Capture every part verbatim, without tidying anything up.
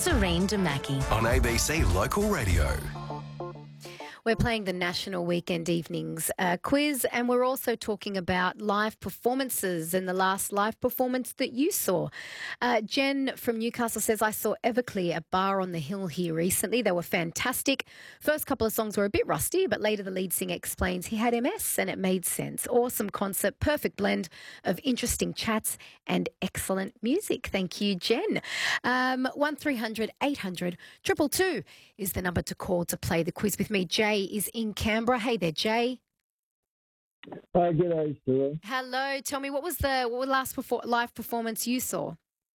Serene Damaki. On A B C Local Radio. We're playing the National Weekend Evenings uh, quiz, and we're also talking about live performances and the last live performance that you saw. Uh, Jen from Newcastle says, I saw Everclear at Bar on the Hill here recently. They were fantastic. First couple of songs were a bit rusty, but later the lead singer explains he had M S and it made sense. Awesome concert, perfect blend of interesting chats and excellent music. Thank you, Jen. Um, one three hundred eight hundred two two two is the number to call to play the quiz with me. Jay is in Canberra. Hey there, Jay. Hi, g'day, Stuart. Hello. Tell me, what was the what was the last perfor- live performance you saw?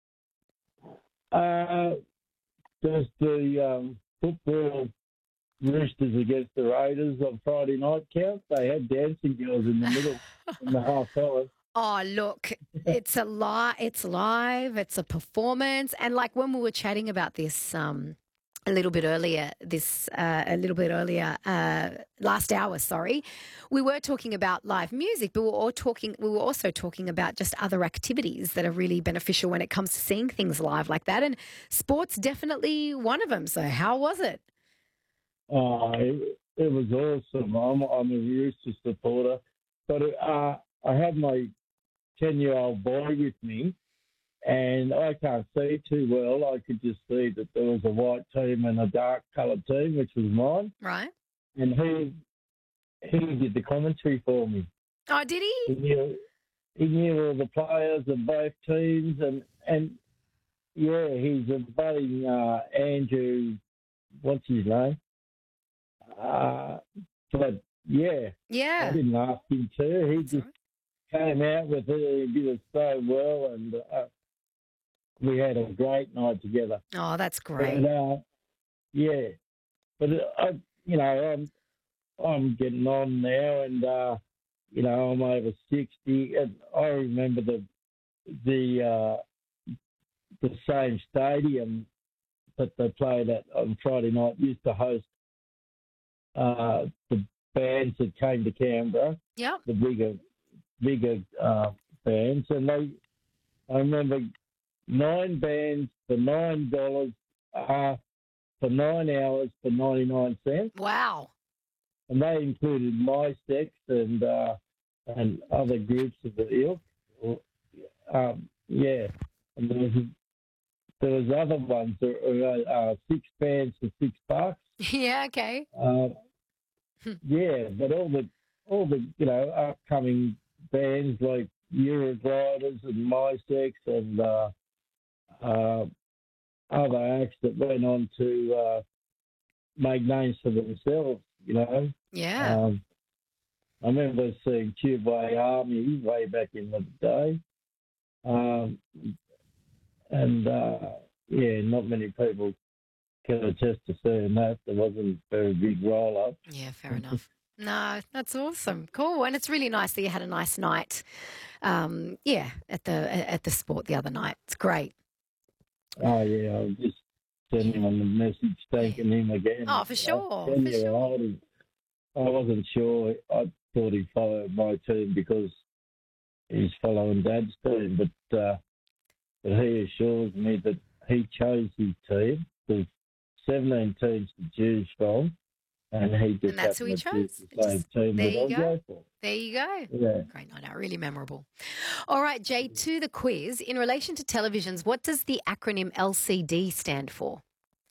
Uh, just the um, football Roosters against the Raiders on Friday night count. They had dancing girls in the middle in the half hour. Oh, look, it's a li- It's live. It's a performance. And like when we were chatting about this um, a little bit earlier, this uh, a little bit earlier uh, last hour, sorry, we were talking about live music, but we were all talking. We were also talking about just other activities that are really beneficial when it comes to seeing things live like that. And sports definitely one of them. So how was it? Oh, it, it was awesome. I'm, I'm a Rooster supporter, but uh, I had my ten-year-old boy with me, and I can't see too well. I could just see that there was a white team and a dark-coloured team, which was mine. Right. And he he did the commentary for me. Oh, did he? He knew, he knew all the players of both teams, and, and yeah, he's a budding uh, Andrew, what's his name? Uh, but, yeah, Yeah. I didn't ask him to. He That's just right. came out with it. He did it so well, and uh, we had a great night together. Oh, that's great. But, uh, yeah, but uh, I, you know, I'm I'm getting on now, and uh, you know, I'm over sixty, and I remember the the uh, the same stadium that they played at on Friday night used to host uh, the bands that came to Canberra, Yep. the bigger bigger uh, bands, and they I remember nine bands for nine dollars uh, for nine hours for ninety nine cents, Wow. and they included My Sex and uh, and other groups of the ilk. Um, yeah, and there was there was other ones. There were uh, six bands for six bucks. Yeah. Okay. Uh, yeah, but all the all the you know upcoming bands like Eurogliders and My Sex and uh, uh, other acts that went on to uh, make names for themselves, you know. Yeah. Um, I remember seeing Tubeway Army way back in the day. Um, and, uh, yeah, not many people can attest to seeing that. There wasn't a very big roll-up. Yeah, fair enough. No, that's awesome. Cool. And it's really nice that you had a nice night. Um, yeah, at the at the sport the other night. It's great. Oh, yeah, I was just sending him a message thanking him again. Oh, for sure. I, For sure. I wasn't sure. I thought he followed my team because he's following Dad's team, but, uh, but he assures me that he chose his team. There's seventeen teams to choose from, and he just And that's who he happened to chose. choose the same Just- team there that you I'll go. go for. There you go. Yeah. Great night out. Really memorable. All right, Jay, to the quiz. In relation to televisions, what does the acronym L C D stand for?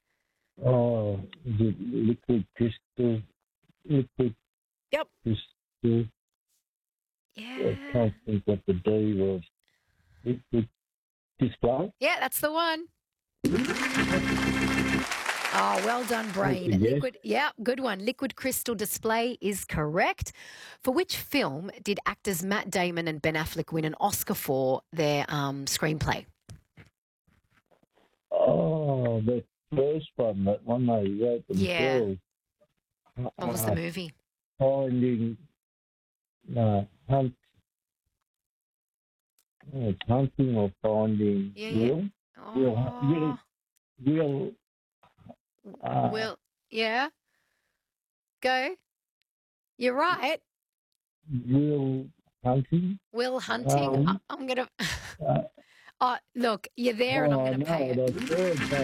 Oh, is it liquid crystal? Liquid Yep. crystal. Yeah. I can't think what the D was. Liquid display? Yeah, that's the one. Oh, well done, brain. Thank you, yes. Liquid, yeah, good one. Liquid crystal display is correct. For which film did actors Matt Damon and Ben Affleck win an Oscar for their um, screenplay? Oh, the first one, that one they wrote Yeah. themselves. What was Uh, the movie? Finding, no, hunt, oh, it's hunting or finding Yeah, yeah. Will. Will, Oh, Will, Will, uh, Will, yeah. Go. You're right. Will Hunting. Will Hunting. Um, I- I'm going to. Uh, Oh, look, you're there and I'm oh, going to no, pay it. the third